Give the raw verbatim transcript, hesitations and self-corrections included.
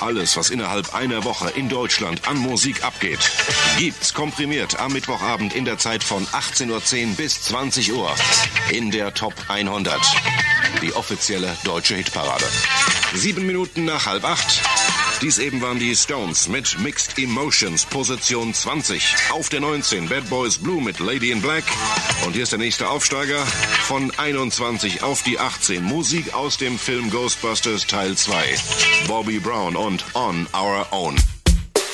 Alles, was innerhalb einer Woche in Deutschland an Musik abgeht, gibt's komprimiert am Mittwochabend in der Zeit von achtzehn Uhr zehn bis zwanzig Uhr in der Top hundert. Die offizielle deutsche Hitparade. Sieben Minuten nach halb acht. Dies eben waren die Stones mit Mixed Emotions, Position zwanzig. Auf der neunzehn Bad Boys Blue mit Lady in Black. Und hier ist der nächste Aufsteiger von einundzwanzig auf die achtzehn. Musik aus dem Film Ghostbusters Teil zwei. Bobby Brown und On Our Own.